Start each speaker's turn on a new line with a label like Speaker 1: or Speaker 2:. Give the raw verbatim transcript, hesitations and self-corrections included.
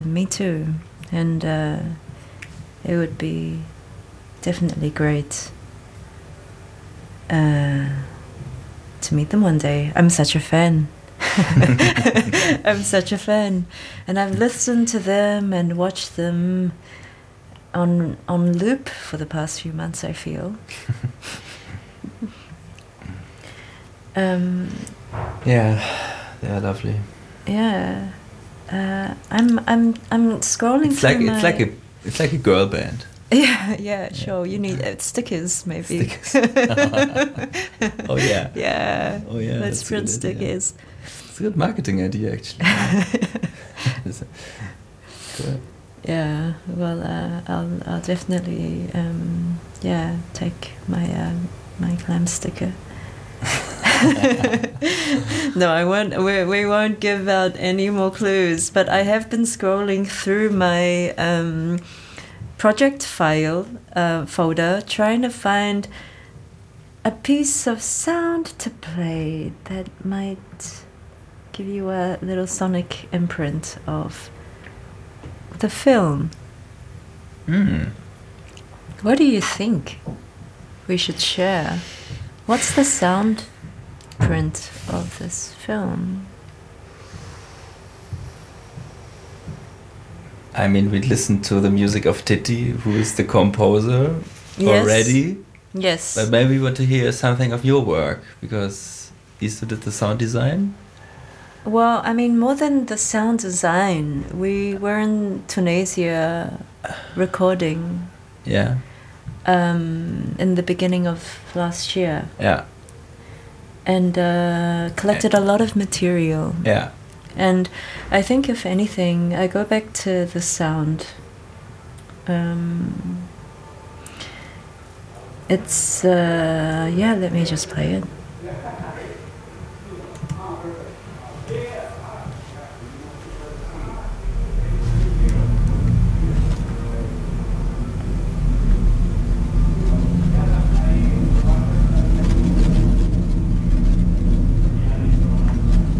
Speaker 1: Me too. And uh, it would be definitely great uh, to meet them one day. I'm such a fan. I'm such a fan. And I've listened to them and watched them on on loop for the past few months, I feel. um,
Speaker 2: yeah, they are lovely.
Speaker 1: Yeah. Uh, I'm I'm I'm scrolling
Speaker 2: it's
Speaker 1: through
Speaker 2: like
Speaker 1: my...
Speaker 2: it's like a it's like a girl band.
Speaker 1: Yeah, yeah, sure. You need uh, stickers, maybe.
Speaker 2: Stickers. Oh yeah.
Speaker 1: Yeah.
Speaker 2: Oh yeah.
Speaker 1: Let's print stickers.
Speaker 2: It's a good marketing idea, actually. Cool.
Speaker 1: Yeah. Well, uh, I'll I'll definitely um, yeah take my uh, my glam sticker. No, I won't. We, we won't give out any more clues. But I have been scrolling through my um, project file uh, folder, trying to find a piece of sound to play that might give you a little sonic imprint of the film.
Speaker 2: Mm.
Speaker 1: What do you think we should share? What's the sound print of this film?
Speaker 2: I mean, we listened to the music of Titi, who is the composer,
Speaker 1: Yes.
Speaker 2: already.
Speaker 1: Yes.
Speaker 2: But maybe we want to hear something of your work, because Isu did the sound design.
Speaker 1: Well, I mean, more than the sound design, we were in Tunisia recording
Speaker 2: Yeah.
Speaker 1: um, in the beginning of last year.
Speaker 2: Yeah.
Speaker 1: And uh, collected a lot of material.
Speaker 2: Yeah.
Speaker 1: And I think, if anything, I go back to the sound. Um, it's, uh, yeah, let me just play it.